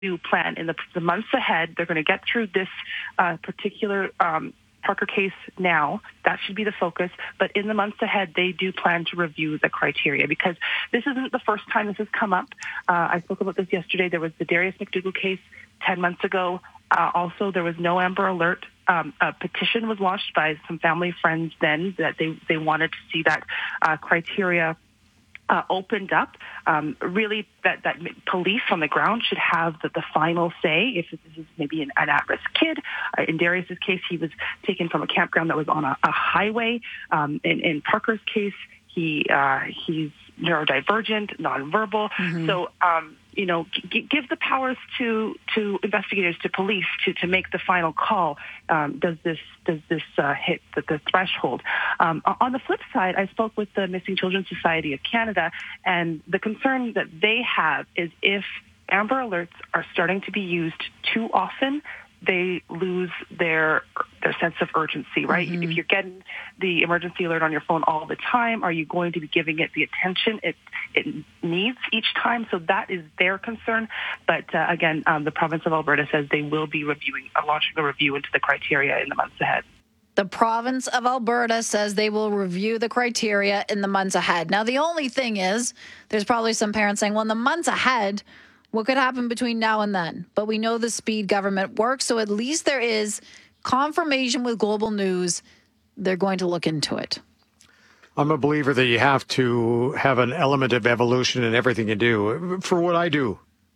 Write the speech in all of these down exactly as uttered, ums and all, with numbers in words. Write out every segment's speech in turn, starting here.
do plan in the, the months ahead. They're going to get through this uh, particular um, Parker case now. That should be the focus. But in the months ahead, they do plan to review the criteria, because this isn't the first time this has come up. Uh, I spoke about this yesterday. There was the Darius McDougall case ten months ago. Uh, also, there was no Amber Alert. Um, a petition was launched by some family friends then that they, they wanted to see that uh, criteria Uh, opened up. Um, really, that, that police on the ground should have the, the final say if this is maybe an, an at-risk kid. Uh, in Darius's case, he was taken from a campground that was on a, a highway. Um, in, in Parker's case, he uh, he's neurodivergent, nonverbal. Mm-hmm. So, um, you know, g- give the powers to to investigators, to police, to, to make the final call. Um, does this does this uh, hit the, the threshold? Um, on the flip side, I spoke with the Missing Children Society of Canada, and the concern that they have is if Amber Alerts are starting to be used too often, they lose their their sense of urgency, right? Mm-hmm. If you're getting the emergency alert on your phone all the time, are you going to be giving it the attention it it needs each time? So that is their concern. But uh, again, um, the province of Alberta says they will be reviewing, uh, launching a review into the criteria in the months ahead. The province of Alberta says they will review the criteria in the months ahead. Now, the only thing is, there's probably some parents saying, well, in the months ahead, what could happen between now and then? But we know the speed government works, so at least there is confirmation with Global News. They're going to look into it. I'm a believer that you have to have an element of evolution in everything you do. For what I do,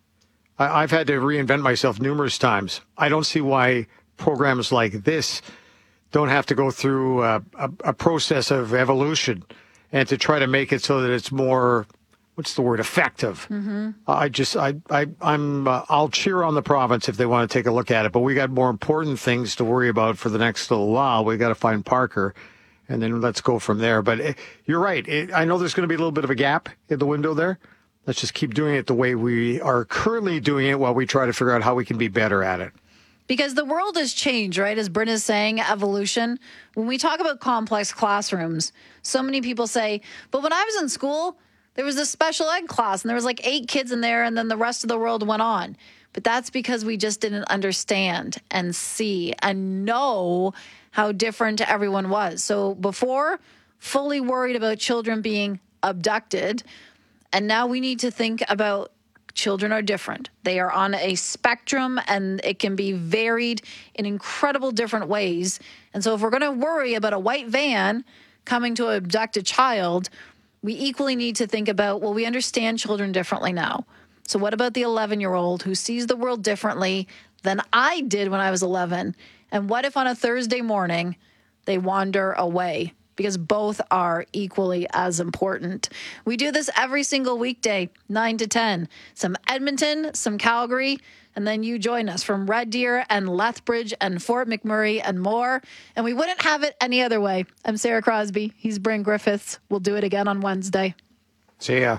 I, I've had to reinvent myself numerous times. I don't see why programs like this don't have to go through a, a, a process of evolution and to try to make it so that it's more, what's the word, effective. Mm-hmm. I just, I, I, I'm, uh, I'll cheer on the province if they want to take a look at it, but we got more important things to worry about for the next little while. We got to find Parker, and then let's go from there. But it, you're right. It, I know there's going to be a little bit of a gap in the window there. Let's just keep doing it the way we are currently doing it while we try to figure out how we can be better at it. Because the world has changed, right? As Bryn is saying, evolution. When we talk about complex classrooms, so many people say, but when I was in school, there was this special ed class and there was like eight kids in there and then the rest of the world went on. But that's because we just didn't understand and see and know how different everyone was. So before, fully worried about children being abducted. And now we need to think about children are different. They are on a spectrum and it can be varied in incredible different ways. And so if we're going to worry about a white van coming to abduct a child, we equally need to think about, well, we understand children differently now. So what about the eleven-year-old who sees the world differently than I did when I was eleven? And what if on a Thursday morning they wander away? Because both are equally as important. We do this every single weekday, nine to ten. Some Edmonton, some Calgary, and then you join us from Red Deer and Lethbridge and Fort McMurray and more. And we wouldn't have it any other way. I'm Sarah Crosby. He's Bryn Griffiths. We'll do it again on Wednesday. See ya.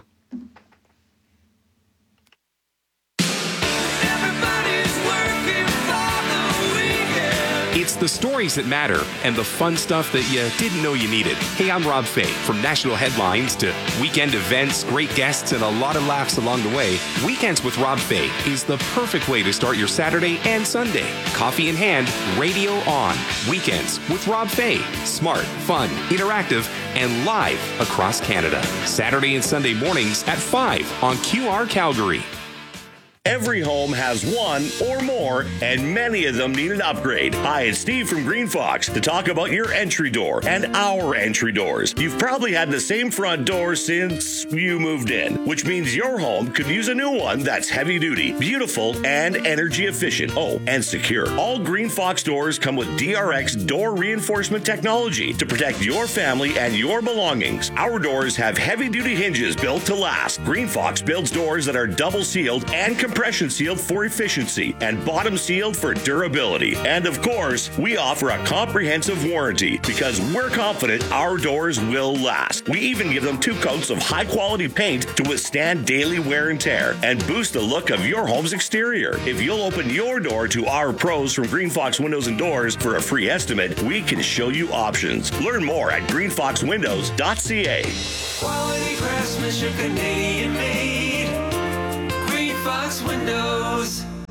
It's the stories that matter and the fun stuff that you didn't know you needed. Hey, I'm Rob Fay. From national headlines to weekend events, great guests, and a lot of laughs along the way, Weekends with Rob Fay is the perfect way to start your Saturday and Sunday. Coffee in hand, radio on. Weekends with Rob Fay. Smart, fun, interactive, and live across Canada. Saturday and Sunday mornings at five on Q R Calgary. Every home has one or more, and many of them need an upgrade. Hi, it's Steve from Green Fox to talk about your entry door and our entry doors. You've probably had the same front door since you moved in, which means your home could use a new one that's heavy duty, beautiful, and energy efficient. Oh, and secure. All Green Fox doors come with D R X door reinforcement technology to protect your family and your belongings. Our doors have heavy duty hinges built to last. Green Fox builds doors that are double sealed and compressed. Compression sealed for efficiency and bottom sealed for durability. And of course, we offer a comprehensive warranty because we're confident our doors will last. We even give them two coats of high quality paint to withstand daily wear and tear and boost the look of your home's exterior. If you'll open your door to our pros from Green Fox Windows and Doors for a free estimate, we can show you options. Learn more at green fox windows dot c a. Quality craftsmanship, Canadian made. Fox Windows.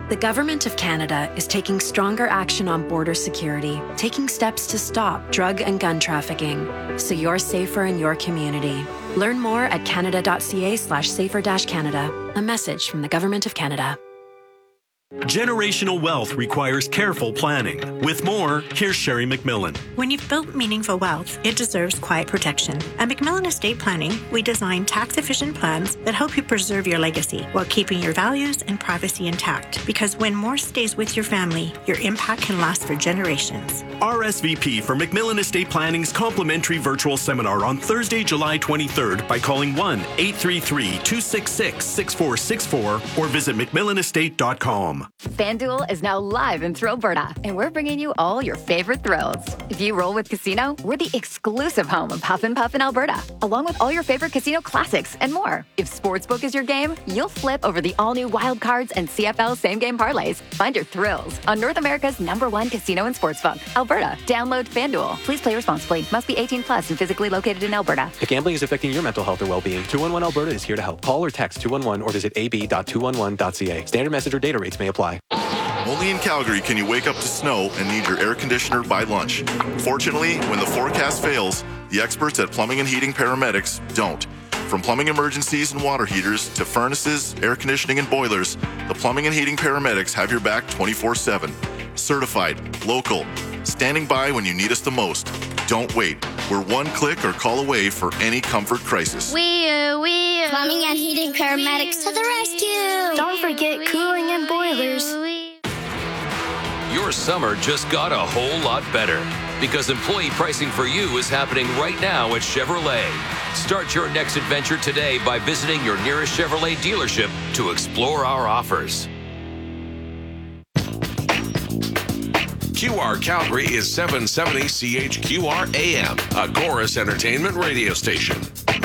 The Government of Canada is taking stronger action on border security, taking steps to stop drug and gun trafficking, so you're safer in your community. Learn more at canada.ca slash safer dash Canada. A message from the Government of Canada. Generational wealth requires careful planning. With more, here's Sherry McMillan. When you've built meaningful wealth, it deserves quiet protection. At McMillan Estate Planning, we design tax-efficient plans that help you preserve your legacy while keeping your values and privacy intact. Because when more stays with your family, your impact can last for generations. R S V P for McMillan Estate Planning's complimentary virtual seminar on Thursday, July twenty-third by calling one eight three three, two six six, six four six four or visit mcmillan estate dot com. FanDuel is now live in Thrillberta, and we're bringing you all your favorite thrills. If you roll with Casino, we're the exclusive home of Huff and Puff in Alberta, along with all your favorite casino classics and more. If Sportsbook is your game, you'll flip over the all-new Wild Cards and C F L same-game parlays. Find your thrills on North America's number one casino and sportsbook, Alberta. Download FanDuel. Please play responsibly. Must be eighteen plus and physically located in Alberta. If gambling is affecting your mental health or well-being, two one one Alberta is here to help. Call or text two one one or visit a b dot two one one dot c a. Standard message or data rates may apply. Only in Calgary can you wake up to snow and need your air conditioner by lunch. Fortunately, when the forecast fails, the experts at Plumbing and Heating Paramedics don't. From plumbing emergencies and water heaters to furnaces, air conditioning, and boilers, the Plumbing and Heating Paramedics have your back twenty-four seven. Certified, local, standing by when you need us the most. Don't wait. We're one click or call away for any comfort crisis. We, uh, we, uh, Plumbing and Heating Paramedics to the rescue. Don't forget cooling and boilers. Your summer just got a whole lot better because employee pricing for you is happening right now at Chevrolet. Start your next adventure today by visiting your nearest Chevrolet dealership to explore our offers. Q R Calgary is seven seventy C H Q R A M, a Chorus Entertainment radio station.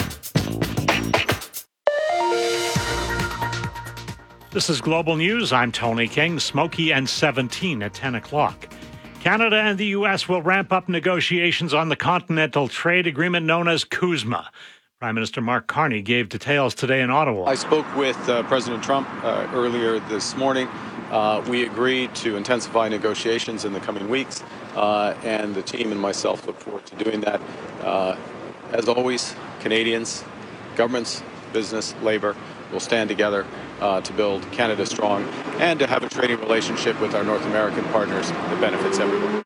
This is Global News. I'm Tony King. Smokey and seventeen at ten o'clock. Canada and the U S will ramp up negotiations on the Continental Trade Agreement known as CUSMA. Prime Minister Mark Carney gave details today in Ottawa. I spoke with uh, President Trump uh, earlier this morning. Uh, we agreed to intensify negotiations in the coming weeks, uh, and the team and myself look forward to doing that. Uh, as always, Canadians, governments, business, labor will stand together uh, to build Canada strong and to have a trading relationship with our North American partners that benefits everyone.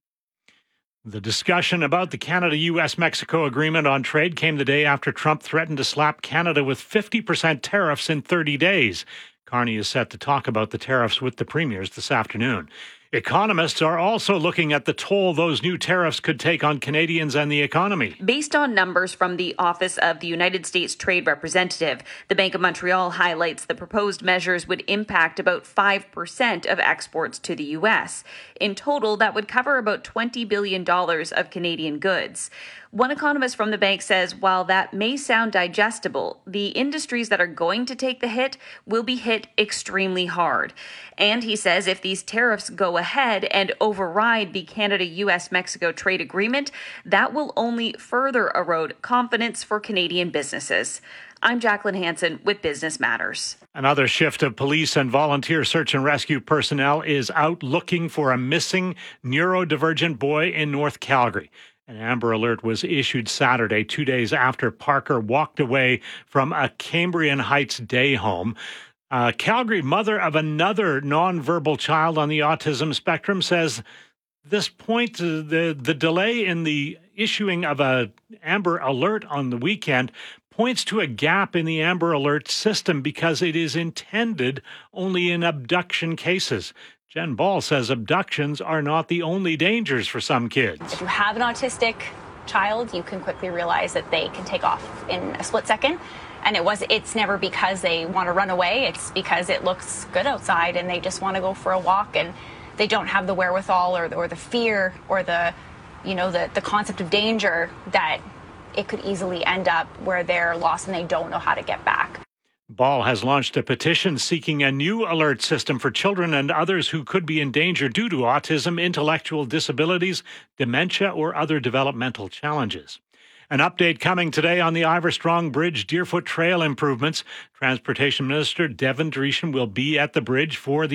The discussion about the Canada-U S Mexico agreement on trade came the day after Trump threatened to slap Canada with fifty percent tariffs in thirty days. Carney is set to talk about the tariffs with the premiers this afternoon. Economists are also looking at the toll those new tariffs could take on Canadians and the economy. Based on numbers from the Office of the United States Trade Representative, the Bank of Montreal highlights the proposed measures would impact about five percent of exports to the U S. In total, that would cover about twenty billion dollars of Canadian goods. One economist from the bank says while that may sound digestible, the industries that are going to take the hit will be hit extremely hard. And he says if these tariffs go ahead and override the Canada-U S Mexico trade agreement, that will only further erode confidence for Canadian businesses. I'm Jacqueline Hansen with Business Matters. Another shift of police and volunteer search and rescue personnel is out looking for a missing neurodivergent boy in North Calgary. An Amber Alert was issued Saturday, two days after Parker walked away from a Cambrian Heights day home. A Calgary mother of another nonverbal child on the autism spectrum says this point, the, the delay in the issuing of a Amber Alert on the weekend points to a gap in the Amber Alert system because it is intended only in abduction cases. Jen Ball says abductions are not the only dangers for some kids. If you have an autistic child, you can quickly realize that they can take off in a split second. And it was, it's never because they want to run away. It's because it looks good outside and they just want to go for a walk and they don't have the wherewithal or, or the fear or the, you know, the, the concept of danger that it could easily end up where they're lost and they don't know how to get back. Ball has launched a petition seeking a new alert system for children and others who could be in danger due to autism, intellectual disabilities, dementia, or other developmental challenges. An update coming today on the Ivor Strong Bridge Deerfoot Trail improvements. Transportation Minister Devin Dreeshen will be at the bridge for the